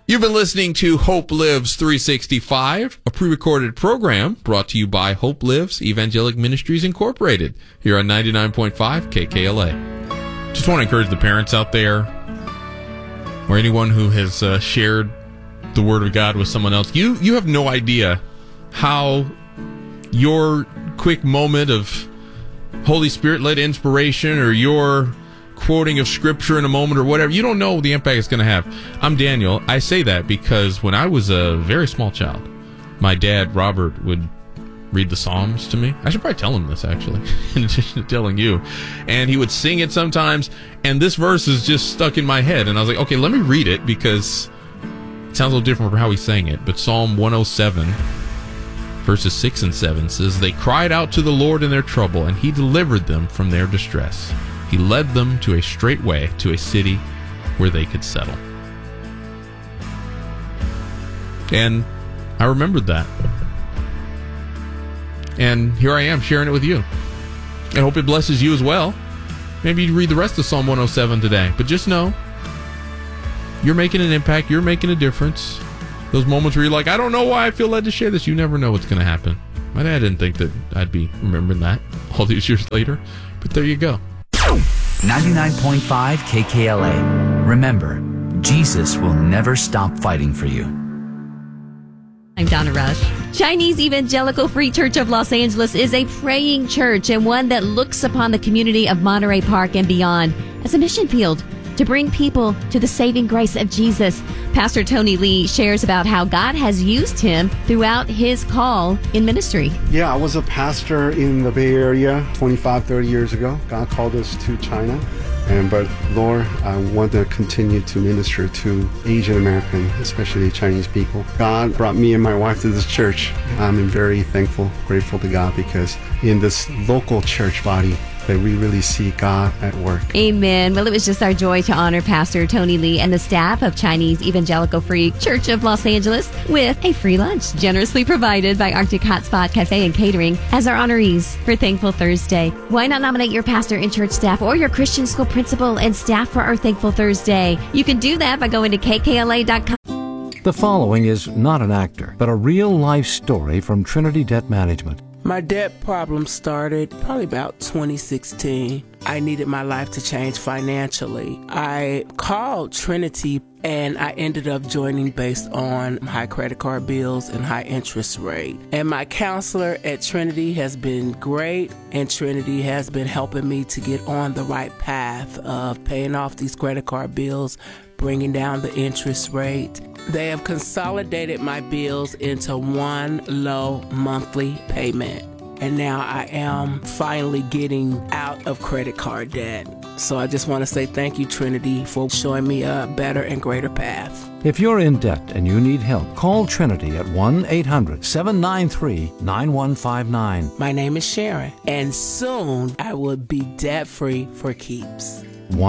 You've been listening to Hope Lives 365, a pre-recorded program brought to you by Hope Lives Evangelic Ministries Incorporated, here on 99.5 KKLA. Just want to encourage the parents out there, or anyone who has shared the Word of God with someone else. You have no idea how your quick moment of Holy Spirit-led inspiration, or your quoting of Scripture in a moment, or whatever, you don't know the impact it's going to have. I'm Daniel. I say that because when I was a very small child, my dad, Robert, would read the Psalms to me. I should probably tell him this, actually, in addition to telling you. And he would sing it sometimes, and this verse is just stuck in my head. And I was like, okay, let me read it, because it sounds a little different from how he sang it. But Psalm 107, verses 6 and 7 says, "They cried out to the Lord in their trouble, and he delivered them from their distress. He led them to a straight way, to a city where they could settle." And I remembered that. And here I am sharing it with you. I hope it blesses you as well. Maybe you read the rest of Psalm 107 today. But just know, you're making an impact. You're making a difference. Those moments where you're like, I don't know why I feel led to share this. You never know what's going to happen. My dad didn't think that I'd be remembering that all these years later. But there you go. 99.5 KKLA. Remember, Jesus will never stop fighting for you. I'm Donna Rush. Chinese Evangelical Free Church of Los Angeles is a praying church, and one that looks upon the community of Monterey Park and beyond as a mission field to bring people to the saving grace of Jesus. Pastor Tony Lee shares about how God has used him throughout his call in ministry. Yeah, I was a pastor in the Bay Area 25, 30 years ago. God called us to China. But Lord, I want to continue to minister to Asian American, especially Chinese people. God brought me and my wife to this church. I'm very thankful, grateful to God, because in this local church body, that we really see God at work. Amen. Well, it was just our joy to honor Pastor Tony Lee and the staff of Chinese Evangelical Free Church of Los Angeles with a free lunch generously provided by Arctic Hotspot Cafe and Catering as our honorees for Thankful Thursday. Why not nominate your pastor and church staff or your Christian school principal and staff for our Thankful Thursday? You can do that by going to kkla.com. The following is not an actor, but a real-life story from Trinity Debt Management. My debt problem started probably about 2016. I needed my life to change financially. I called Trinity and I ended up joining based on high credit card bills and high interest rate. And my counselor at Trinity has been great, and Trinity has been helping me to get on the right path of paying off these credit card bills, bringing down the interest rate. They have consolidated my bills into one low monthly payment. And now I am finally getting out of credit card debt. So I just want to say thank you, Trinity, for showing me a better and greater path. If you're in debt and you need help, call Trinity at 1-800-793-9159. My name is Sharon, and soon I will be debt-free for keeps.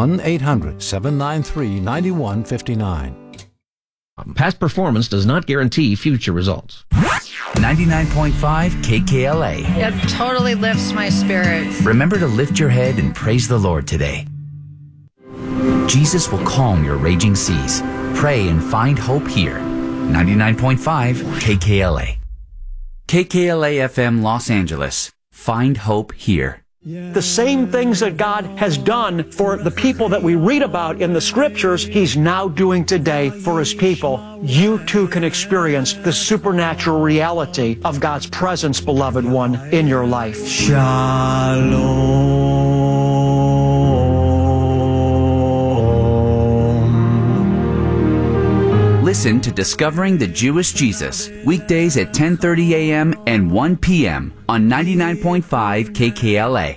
1-800-793-9159. Past performance does not guarantee future results. 99.5 KKLA. It totally lifts my spirits. Remember to lift your head and praise the Lord today. Jesus will calm your raging seas. Pray and find hope here. 99.5 KKLA. KKLA FM Los Angeles. Find hope here. The same things that God has done for the people that we read about in the scriptures, He's now doing today for His people. You too can experience the supernatural reality of God's presence, beloved one, in your life. Shalom. Listen to Discovering the Jewish Jesus, weekdays at 10:30 a.m. and 1 p.m. on 99.5 KKLA.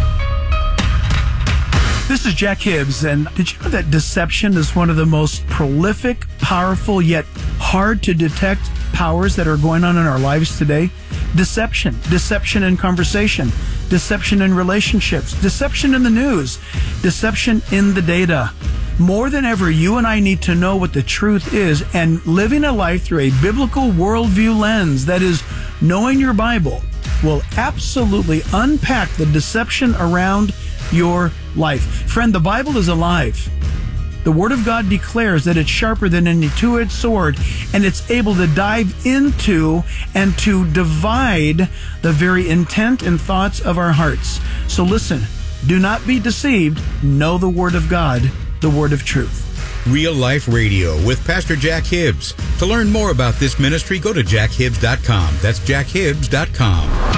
This is Jack Hibbs, and did you know that deception is one of the most prolific, powerful, yet hard to detect powers that are going on in our lives today? Deception. Deception in conversation. Deception in relationships. Deception in the news. Deception in the data. More than ever, you and I need to know what the truth is, and living a life through a biblical worldview lens, that is, knowing your Bible, will absolutely unpack the deception around your life. Friend, the Bible is alive. The Word of God declares that it's sharper than any two-edged sword, and it's able to dive into and to divide the very intent and thoughts of our hearts. So listen, do not be deceived. Know the Word of God, the Word of truth. Real Life Radio with Pastor Jack Hibbs. To learn more about this ministry, go to jackhibbs.com. That's jackhibbs.com.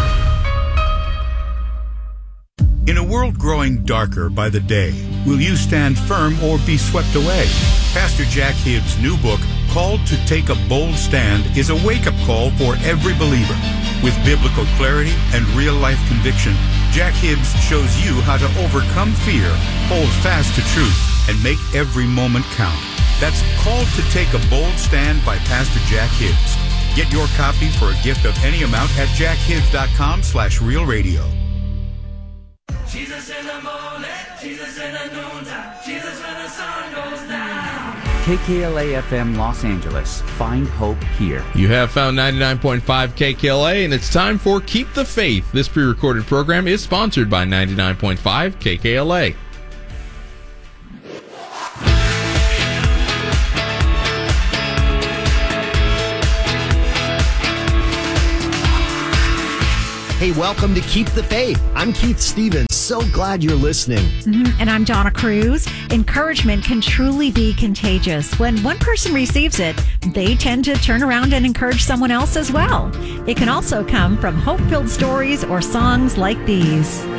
In a world growing darker by the day, will you stand firm or be swept away? Pastor Jack Hibbs' new book, Called to Take a Bold Stand, is a wake-up call for every believer. With biblical clarity and real-life conviction, Jack Hibbs shows you how to overcome fear, hold fast to truth, and make every moment count. That's Called to Take a Bold Stand by Pastor Jack Hibbs. Get your copy for a gift of any amount at jackhibbs.com/realradio. Jesus in the morning, Jesus in the noontime, Jesus when the sun goes down. KKLA FM Los Angeles. Find hope here. You have found 99.5 KKLA, and it's time for Keep the Faith. This pre-recorded program is sponsored by 99.5 KKLA. Hey, welcome to Keep the Faith. I'm Keith Stevens. So glad you're listening. And I'm Donna Cruz. Encouragement can truly be contagious. When one person receives it, they tend to turn around and encourage someone else as well. It can also come from hope-filled stories or songs like these.